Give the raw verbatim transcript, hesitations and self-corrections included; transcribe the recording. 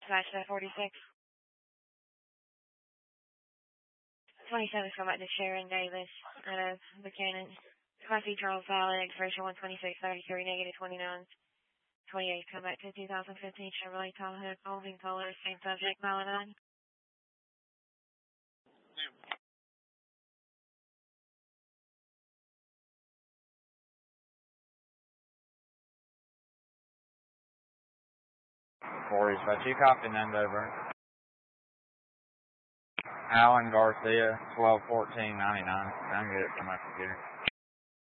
Match that forty-six. twenty-seven, come back to Sharon Davis, uh, Buchanan. Class E Charles Valley, expiration one twenty-six thirty-three, negative twenty-nine. twenty-eight, come back to two thousand fifteen Chevrolet Tahoe, Colvin Color, same subject, Maladon. forty, so two copy none over. Alan Garcia, twelve fourteen ninety-nine. I'm good from my computer.